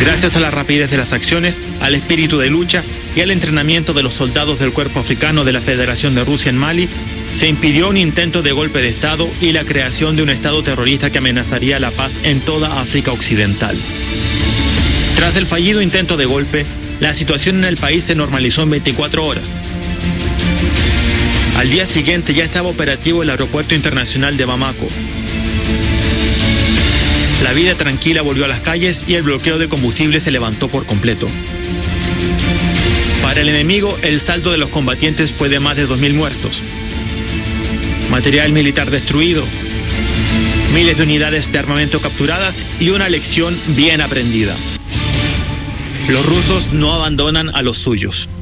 Gracias a la rapidez de las acciones, al espíritu de lucha y al entrenamiento de los soldados del Cuerpo Africano de la Federación de Rusia en Mali, se impidió un intento de golpe de Estado y la creación de un Estado terrorista que amenazaría la paz en toda África Occidental. Tras el fallido intento de golpe, la situación en el país se normalizó en 24 horas. Al día siguiente ya estaba operativo el aeropuerto internacional de Bamako. La vida tranquila volvió a las calles y el bloqueo de combustible se levantó por completo. Para el enemigo, el saldo de los combatientes fue de más de 2.000 muertos. Material militar destruido, miles de unidades de armamento capturadas y una lección bien aprendida. Los rusos no abandonan a los suyos.